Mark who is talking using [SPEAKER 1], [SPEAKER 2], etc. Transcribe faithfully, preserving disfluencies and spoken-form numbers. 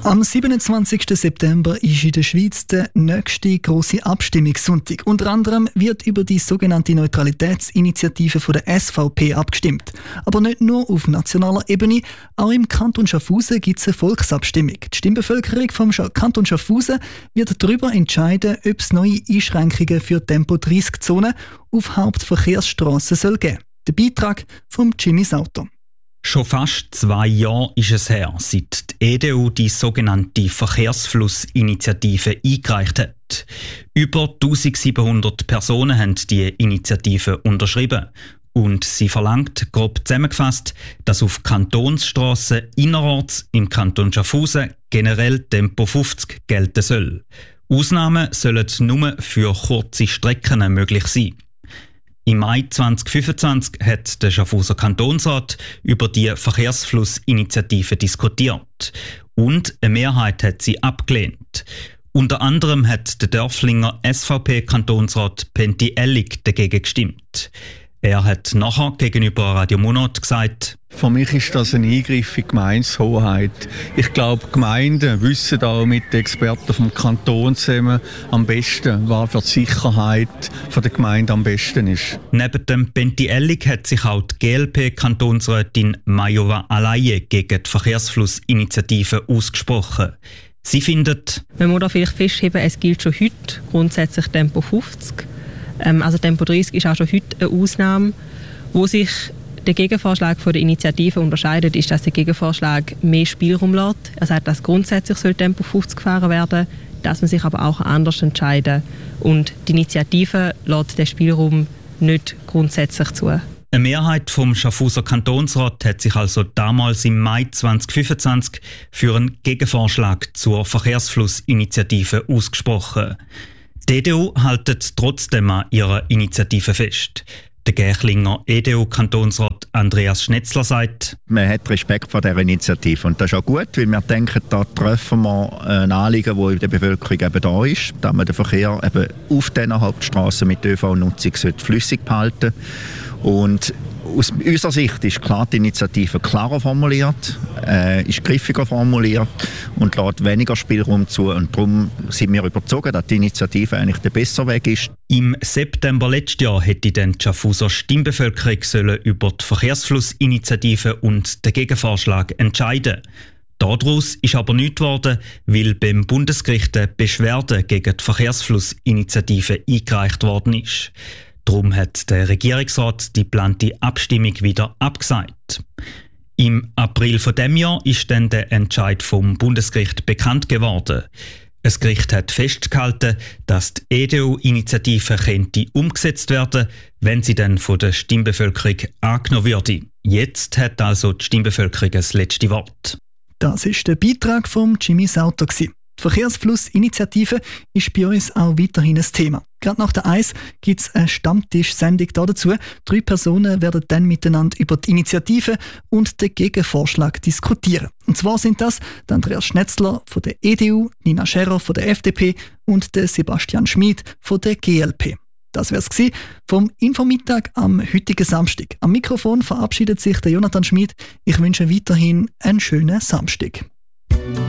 [SPEAKER 1] Am siebenundzwanzigsten September ist in der Schweiz der nächste grosse Abstimmungssonntag. Unter anderem wird über die sogenannte Neutralitätsinitiative von der S V P abgestimmt. Aber nicht nur auf nationaler Ebene, auch im Kanton Schaffhausen gibt es eine Volksabstimmung. Die Stimmbevölkerung vom Kanton Schaffhausen wird darüber entscheiden, ob es neue Einschränkungen für Tempo dreißig Zonen auf Hauptverkehrsstrassen soll geben. Der Beitrag von Jimmy Sauter.
[SPEAKER 2] Schon fast zwei Jahre ist es her, seit die E D U die sogenannte Verkehrsflussinitiative eingereicht hat. Über eintausendsiebenhundert Personen haben die Initiative unterschrieben. Und sie verlangt, grob zusammengefasst, dass auf Kantonsstrassen innerorts im Kanton Schaffhausen generell Tempo fünfzig gelten soll. Ausnahmen sollen nur für kurze Strecken möglich sein. Im Mai zweitausendfünfundzwanzig hat der Schaffhauser Kantonsrat über die Verkehrsflussinitiative diskutiert. Und eine Mehrheit hat sie abgelehnt. Unter anderem hat der Dörflinger S V P-Kantonsrat Pentti Ellig dagegen gestimmt. Er hat nachher gegenüber Radio Monat gesagt:
[SPEAKER 3] Für mich ist das ein Eingriff in die Gemeindehoheit. Ich glaube, Gemeinden wissen auch mit den Experten vom Kanton zusammen am besten, was für die Sicherheit der Gemeinde am besten ist.
[SPEAKER 2] Neben dem Pentti Ellig hat sich auch die G L P-Kantonsrätin Majova Alaye gegen die Verkehrsflussinitiative ausgesprochen. Sie findet:
[SPEAKER 4] Man muss da vielleicht festheben, es gilt schon heute grundsätzlich Tempo fünfzig. Ähm, also Tempo dreißig ist auch schon heute eine Ausnahme. Wo sich der Gegenvorschlag von der Initiative unterscheidet, ist, dass der Gegenvorschlag mehr Spielraum lässt. Er sagt, dass grundsätzlich soll Tempo fünfzig gefahren werden, dass man sich aber auch anders entscheiden. Und die Initiative lässt den Spielraum nicht grundsätzlich zu.
[SPEAKER 2] Eine Mehrheit vom Schaffhauser Kantonsrat hat sich also damals im Mai zweitausendfünfundzwanzig für einen Gegenvorschlag zur Verkehrsflussinitiative ausgesprochen. Die E D U hält trotzdem an ihrer Initiative fest. Der Gächlinger E D U-Kantonsrat Andreas Schnetzler sagt:
[SPEAKER 5] Man hat Respekt vor dieser Initiative und das ist auch gut, weil wir denken, da treffen wir ein Anliegen, das in der Bevölkerung eben da ist, dass man den Verkehr eben auf diesen Hauptstrassen mit ÖV-Nutzung flüssig behalten sollte. Und aus unserer Sicht ist klar die Initiative klarer formuliert, äh, ist griffiger formuliert und lässt weniger Spielraum zu. Und darum sind wir überzeugt, dass die Initiative eigentlich der bessere Weg ist.
[SPEAKER 2] Im September letzten Jahr hätte dann die Schaffhauser Stimmbevölkerung sollen über die Verkehrsflussinitiative und den Gegenvorschlag entscheiden. Daraus ist aber nichts geworden, weil beim Bundesgericht eine Beschwerde gegen die Verkehrsflussinitiative eingereicht worden ist. Darum hat der Regierungsrat die geplante Abstimmung wieder abgesagt. Im April von dem Jahr ist dann der Entscheid vom Bundesgericht bekannt geworden. Das Gericht hat festgehalten, dass die E D U-Initiative könnte umgesetzt werden, wenn sie dann von der Stimmbevölkerung angenommen würde. Jetzt hat also die Stimmbevölkerung das letzte Wort.
[SPEAKER 1] Das war der Beitrag von Jimmy Sauter. Die Verkehrsflussinitiative ist bei uns auch weiterhin ein Thema. Gerade nach der Eis gibt es eine Stammtisch-Sendung dazu. Drei Personen werden dann miteinander über die Initiative und den Gegenvorschlag diskutieren. Und zwar sind das der Andreas Schnetzler von der E D U, Nina Scherer von der F D P und der Sebastian Schmid von der G L P. Das wär's gsi vom Infomittag am heutigen Samstag. Am Mikrofon verabschiedet sich der Jonathan Schmid. Ich wünsche weiterhin einen schönen Samstag.